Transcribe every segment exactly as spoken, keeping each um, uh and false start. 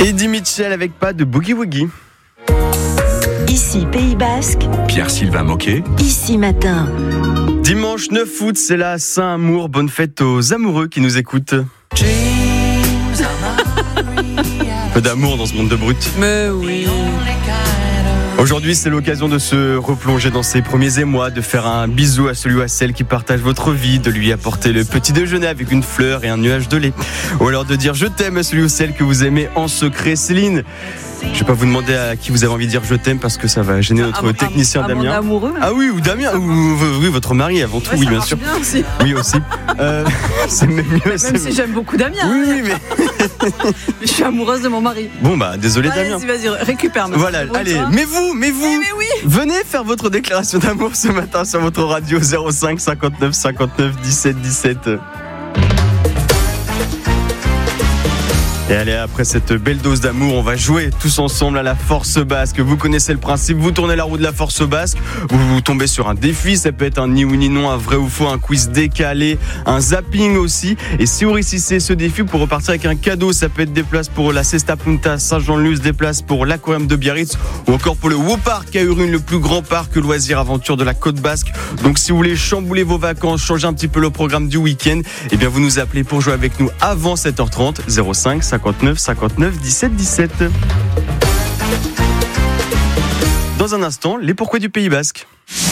Eddie Mitchell avec pas de Boogie Woogie. Ici Pays Basque, Pierre-Sylvain Moquet. Ici Matin. Dimanche neuf août, c'est la Saint-Amour. Bonne fête aux amoureux qui nous écoutent. Peu d'amour dans ce monde de brut. Mais oui. Aujourd'hui, c'est l'occasion de se replonger dans ses premiers émois, de faire un bisou à celui ou à celle qui partage votre vie, de lui apporter le petit déjeuner avec une fleur et un nuage de lait. Ou alors de dire je t'aime à celui ou celle que vous aimez en secret. Céline, je vais pas vous demander à qui vous avez envie de dire je t'aime parce que ça va gêner notre à, technicien à, à Damien. Mon amoureux, même. Ah oui, ou Damien, ou oui, votre mari avant tout, Ouais, oui, ça bien marche sûr. bien aussi. Oui, aussi. Euh, c'est même mieux. Même c'est... si j'aime beaucoup Damien. Oui, hein. oui, mais. Je suis amoureuse de mon mari. Bon, bah, désolé, Allez, Damien. vas-y, vas-y, récupère. ma Voilà, fille. allez, Bonsoir. mais vous, mais vous, Mais, mais oui. venez faire votre déclaration d'amour ce matin sur votre radio zéro cinq cinquante-neuf cinquante-neuf dix-sept dix-sept. Et allez, après cette belle dose d'amour, on va jouer tous ensemble à la force basque. Vous connaissez le principe, vous tournez la roue de la force basque, vous, vous tombez sur un défi, ça peut être un ni oui ni non, un vrai ou faux, un quiz décalé, un zapping aussi. Et si vous réussissez ce défi, pour repartir avec un cadeau, ça peut être des places pour la Cesta Punta Saint-Jean-de-Luz, des places pour l'Aquarium de Biarritz ou encore pour le Wopark à Urune, le plus grand parc loisir aventure de la côte basque. Donc si vous voulez chambouler vos vacances, changer un petit peu le programme du week-end, eh bien vous nous appelez pour jouer avec nous avant sept heures trente, zéro cinq cinquante-neuf cinquante-neuf dix-sept dix-sept. Dans un instant, les pourquoi du Pays Basque.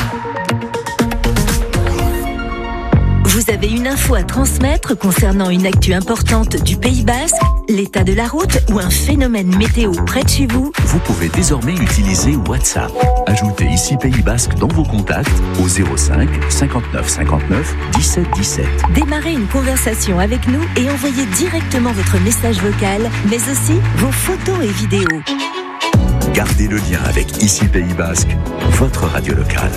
Vous avez une info à transmettre concernant une actu importante du Pays Basque, l'état de la route ou un phénomène météo près de chez vous? Vous pouvez désormais utiliser WhatsApp. Ajoutez ici Pays Basque dans vos contacts au zéro cinq cinquante-neuf cinquante-neuf dix-sept dix-sept. Démarrez une conversation avec nous et envoyez directement votre message vocal, mais aussi vos photos et vidéos. Gardez le lien avec Ici Pays Basque, votre radio locale.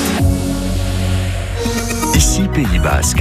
Ici Pays Basque.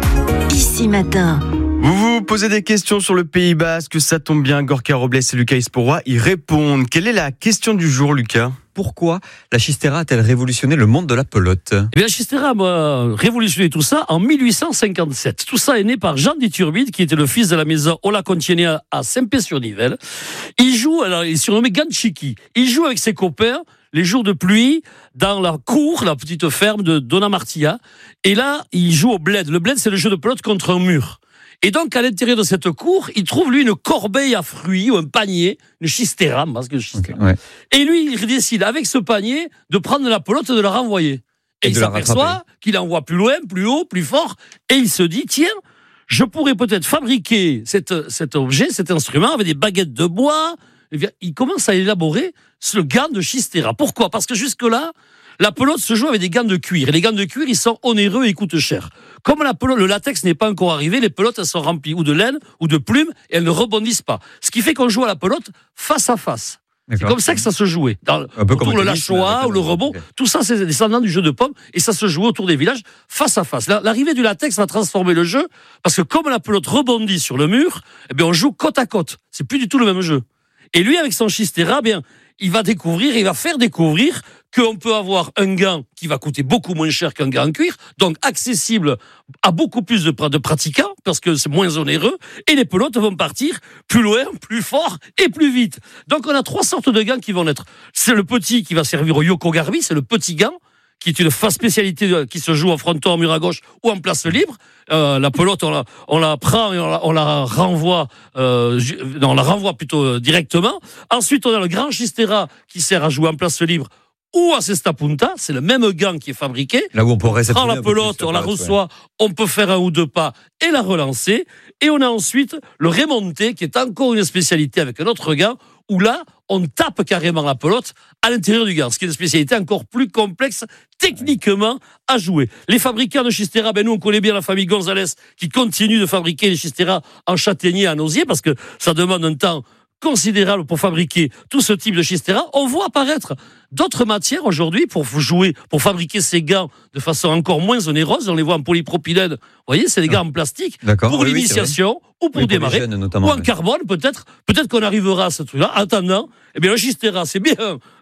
Ici Matin. Vous vous posez des questions sur le Pays Basque, ça tombe bien, Gorka Robles et Lucas Isporois y répondent. Quelle est la question du jour, Lucas ? Pourquoi la Chistera a-t-elle révolutionné le monde de la pelote ? Eh bien, la Chistera a révolutionné tout ça en mille huit cent cinquante-sept. Tout ça est né par Jean d'Iturbide, qui était le fils de la maison Ola-Contienia à Saint-Pé-sur-Nivelle. Il joue, alors il est surnommé Ganchiki. Il joue avec ses copains les jours de pluie dans la cour, la petite ferme de Dona Martilla. Et là, il joue au bled. Le bled, c'est le jeu de pelote contre un mur. Et donc, à l'intérieur de cette cour, il trouve, lui, une corbeille à fruits ou un panier, une chistera, parce que chistera. Okay, ouais. Et lui, il décide, avec ce panier, de prendre la pelote et de la renvoyer. Et, et il s'aperçoit qu'il envoie plus loin, plus haut, plus fort. Et il se dit, tiens, je pourrais peut-être fabriquer cet, cet objet, cet instrument, avec des baguettes de bois. Et bien, il commence à élaborer ce gant de chistera. Pourquoi ? Parce que jusque-là, la pelote se joue avec des gants de cuir. Et les gants de cuir, ils sont onéreux et ils coûtent cher. Comme la pelote, le latex n'est pas encore arrivé, les pelotes, elles sont remplies ou de laine ou de plumes et elles ne rebondissent pas. Ce qui fait qu'on joue à la pelote face à face. D'accord. C'est comme ça que ça se jouait. Dans, un peu autour comme le Lachois ou le rebond, okay. Tout ça, c'est descendant du jeu de pommes et ça se jouait autour des villages face à face. L'arrivée du latex va transformer le jeu parce que comme la pelote rebondit sur le mur, eh bien, on joue côte à côte. C'est plus du tout le même jeu. Et lui, avec son chistera, bien, il va découvrir, il va faire découvrir qu'on peut avoir un gant qui va coûter beaucoup moins cher qu'un gant en cuir, donc accessible à beaucoup plus de, de pratiquants, parce que c'est moins onéreux, et les pelotes vont partir plus loin, plus fort et plus vite. Donc on a trois sortes de gants qui vont naître. C'est le petit qui va servir au yokogarbi, c'est le petit gant, qui est une spécialité qui se joue en fronton, en mur à gauche ou en place libre. Euh, la pelote, on la, on la prend et on la, on la renvoie, euh, non, on la renvoie plutôt directement. Ensuite, on a le grand chistera qui sert à jouer en place libre ou à cesta punta, c'est le même gant qui est fabriqué. Là où on peut réceptionner. On prend la pelote, on la reçoit, ouais. On peut faire un ou deux pas et la relancer. Et on a ensuite le remonté qui est encore une spécialité avec un autre gant où là, on tape carrément la pelote à l'intérieur du gant, ce qui est une spécialité encore plus complexe techniquement à jouer. Les fabricants de chistera, ben nous on connaît bien la famille Gonzalez qui continue de fabriquer les chisteras en châtaignier, en osier, parce que ça demande un temps considérable pour fabriquer tout ce type de chistera. On voit apparaître d'autres matières aujourd'hui pour jouer, pour fabriquer ces gants de façon encore moins onéreuse. On les voit en polypropylène. Vous voyez, c'est des gants en plastique. D'accord. Pour oui, l'initiation oui, ou pour oui, démarrer. Pour jeunes, ou en carbone, peut-être. Peut-être qu'on arrivera à ce truc-là. En attendant, eh bien, le chistera, c'est bien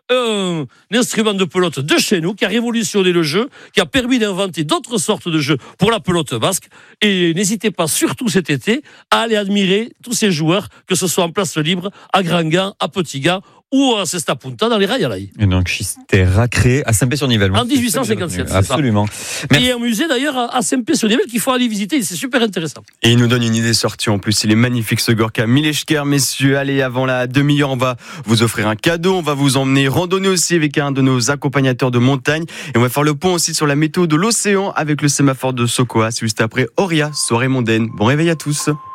un, un instrument de pelote de chez nous qui a révolutionné le jeu, qui a permis d'inventer d'autres sortes de jeux pour la pelote basque. Et n'hésitez pas, surtout cet été, à aller admirer tous ces joueurs, que ce soit en place libre, à Grand-Gand, à Petit-Gand ou à Cesta Punta dans les Rayalai. Et donc Chistera créé à Saint-Pé-sur-Nivelle. En dix-huit cent cinquante-sept. Absolument. Et un musée d'ailleurs à Saint-Pé-sur-Nivelle qu'il faut aller visiter, c'est super intéressant. Et il nous donne une idée sortie en plus, il est magnifique ce Gorka Mileshker, messieurs. Allez, avant la demi-heure, on va vous offrir un cadeau, on va vous emmener randonner aussi avec un de nos accompagnateurs de montagne et on va faire le point aussi sur la météo de l'océan avec le sémaphore de Sokoa. C'est juste après Auria, soirée mondaine. Bon réveil à tous.